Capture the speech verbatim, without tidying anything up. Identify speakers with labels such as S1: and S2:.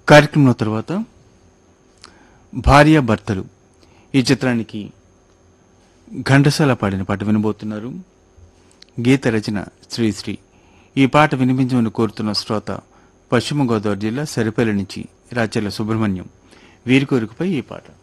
S1: కార్యక్రమం తర్వాత భార్యాభర్తలు ఈ చిత్రానికి ఘంటసాల పాడిన పాట వినబోతున్నారు. గీత రచన శ్రీశ్రీ. ఈ పాట వినిపించమని కోరుతున్న శ్రోత పశ్చిమ గోదావరి జిల్లా సరిపల్లి నుంచి రాచర్ల సుబ్రహ్మణ్యం. వీరి కోరికపై ఈ పాట.